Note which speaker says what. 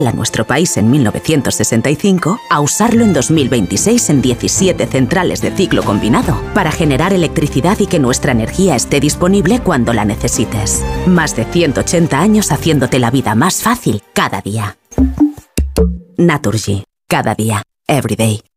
Speaker 1: a nuestro país en 1965 a usarlo en 2026 en 17 centrales de ciclo combinado para generar electricidad y que nuestra energía esté disponible cuando la necesites. Más de 180 años haciéndote la vida más fácil cada día. Naturgy. Cada día. Every day.